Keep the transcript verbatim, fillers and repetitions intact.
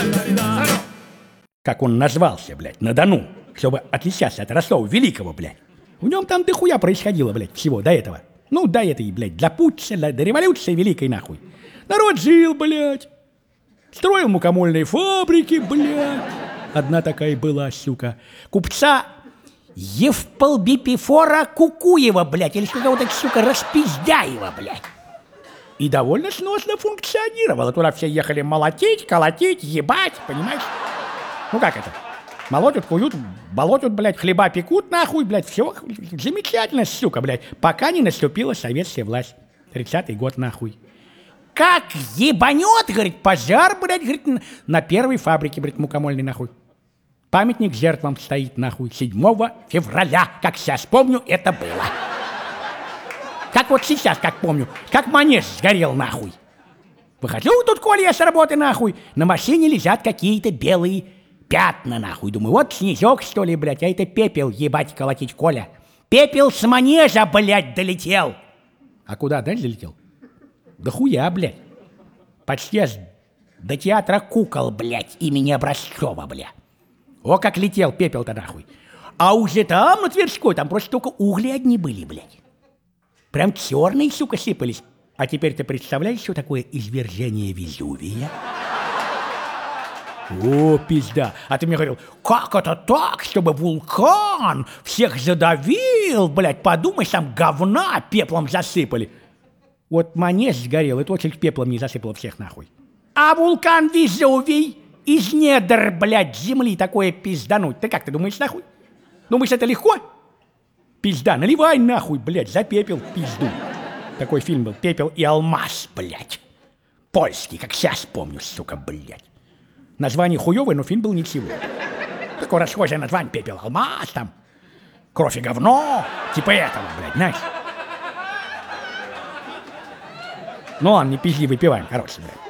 Как он назвался, блядь, на Дону, чтобы отличаться от Ростова Великого, блядь. В нем там дохуя происходило, блядь, всего до этого. Ну, до этой, блядь, до путча, до, до революции великой, нахуй. Народ жил, блядь. Строил мукомольные фабрики, блядь. Одна такая была, сука. Купца Евполбипифора Кукуева, блядь, или какого-то, сука, Распиздяева, блядь. И довольно сносно функционировало. Туда все ехали молотить, колотить, ебать, понимаешь? Ну как это? Молотят, куют, болотят, блядь, хлеба пекут, нахуй, блядь, все замечательно, сука, блядь, пока не наступила советская власть. тридцатый год, нахуй. Как ебанет, говорит, пожар, блядь, говорит, на первой фабрике, блядь, мукомольной, нахуй. Памятник жертвам стоит, нахуй, седьмого февраля, как сейчас помню, это было. Как вот сейчас, как помню, как манеж сгорел, нахуй. Выхожу тут, Коля, с работы, нахуй, на машине лежат какие-то белые пятна, нахуй. Думаю, вот снежок, что ли, блядь, а это пепел, ебать, колотить, Коля. Пепел с манежа, блядь, долетел. А куда дальше долетел? Да хуя, блядь. Почти аж до театра кукол, блядь, имени Образцова, блядь. О, как летел пепел-то, нахуй. А уже там, на Тверской, там просто только угли одни были, блядь. Прям черные, сука, сыпались. А теперь ты представляешь, что такое извержение Везувия? О, пизда. А ты мне говорил, как это так, чтобы вулкан всех задавил, блядь, подумай, там говна пеплом засыпали. Вот манеж сгорел, и то чуть пеплом не засыпало всех, нахуй. А вулкан Везувий из недр, блядь, земли такое пиздануть. Ты как, ты думаешь, нахуй? Думаешь, это легко? Пизда, наливай, нахуй, блядь, за пепел пизду. Такой фильм был, «Пепел и алмаз», блядь. Польский, как сейчас помню, сука, блядь. Название хуёвое, но фильм был ничего. Такое расхожее название, «Пепел, алмаз», там, «Кровь и говно», типа этого, блядь, знаешь. Ну ладно, не пизди, выпиваем, короче, блядь.